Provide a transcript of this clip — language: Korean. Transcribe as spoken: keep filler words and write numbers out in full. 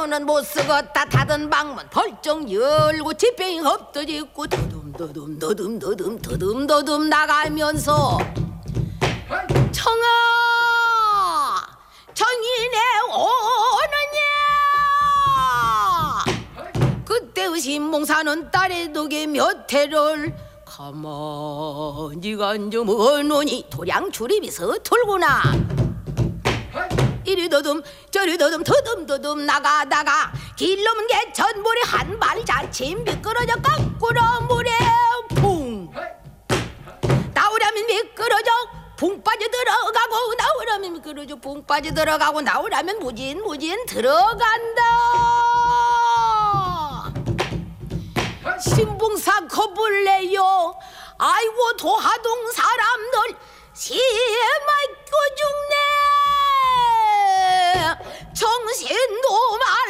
신호는 못 쓰겠다. 닫은 방문 벌쩍 열고 지팽이 엎드짓고 더듬더듬 더듬더듬 더듬더듬 나가면서 청아 정인에 오느냐. 그때의 신봉사는 딸의 덕에 몇 해를 가만히 앉으머노니 도량 출입이 서툴구나. 이리 더듬 저리 더듬 더듬더듬 나가다가 길 넘은 게 전물에 한 발이 자칫 미끄러져 거꾸로 물에 붕. 나오려면 미끄러져 붕 빠져 들어가고 나오려면 미끄러져 붕 빠져 들어가고 나오려면 무진 무진 들어간다. 신봉사 겁을 내요. 아이고 도하동 사람들 시에 맞고 죽네. 정신도